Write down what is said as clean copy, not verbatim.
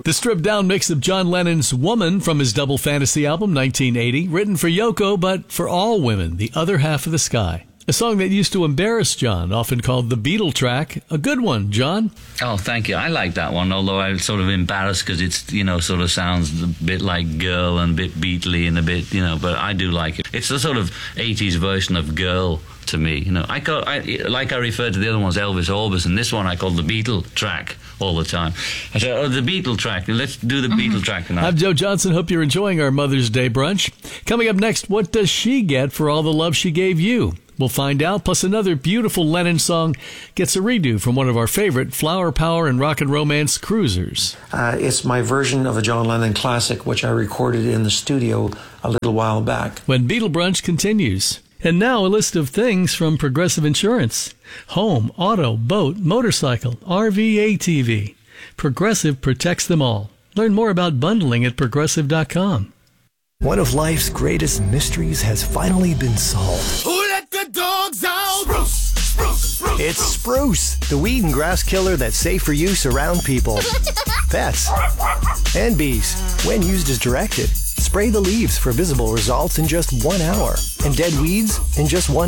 The stripped-down mix of John Lennon's Woman from his double fantasy album, 1980, written for Yoko, but for all women, the other half of the sky. A song that used to embarrass John, often called the Beatle track. A good one, John. Oh, thank you. I like that one, although I'm sort of embarrassed because it's, sort of sounds a bit like Girl and a bit Beatley and a bit, but I do like it. It's a sort of 80s version of Girl to me. I referred to the other ones, Elvis Orbison. This one I call the Beatle track all the time. I said, the Beatle track. Let's do the Beatle track tonight. I'm Joe Johnson. Hope you're enjoying our Mother's Day brunch. Coming up next, what does she get for all the love she gave you? We'll find out. Plus, another beautiful Lennon song gets a redo from one of our favorite flower power and rock and romance cruisers. It's my version of a John Lennon classic, which I recorded in the studio a little while back. When Beatle Brunch continues. And now a list of things from Progressive Insurance. Home, auto, boat, motorcycle, RV, ATV. Progressive protects them all. Learn more about bundling at Progressive.com. One of life's greatest mysteries has finally been solved. Who let the dogs out? Spruce, spruce, spruce. It's Spruce, the weed and grass killer that's safe for use around people, pets, and bees. When used as directed, spray the leaves for visible results in just 1 hour, and dead weeds in just 1